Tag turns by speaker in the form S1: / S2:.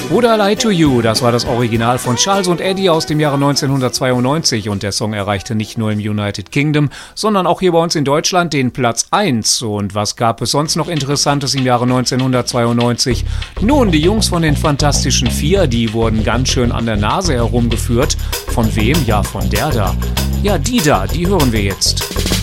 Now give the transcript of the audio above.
S1: Would I Lie to You, das war das Original von Charles und Eddie aus dem Jahre 1992 und der Song erreichte nicht nur im United Kingdom, sondern auch hier bei uns in Deutschland den Platz 1. Und was gab es sonst noch Interessantes im Jahre 1992? Nun, die Jungs von den Fantastischen Vier, die wurden ganz schön an der Nase herumgeführt. Von wem? Ja, von der da. Ja, die da, die hören wir jetzt.